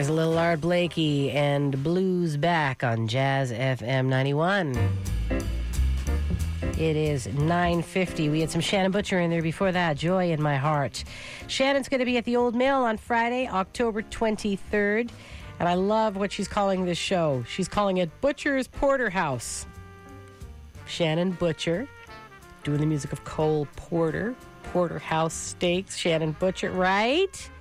There's a little Art Blakey and Blues Back on Jazz FM 91. It is 9:50. We had some Shannon Butcher in there before that. Joy in My Heart. Shannon's going to be at the Old Mill on Friday, October 23rd. And I love what she's calling this show. She's calling it Butcher's Porterhouse. Shannon Butcher, doing the music of Cole Porter. Porterhouse Steaks. Shannon Butcher, right?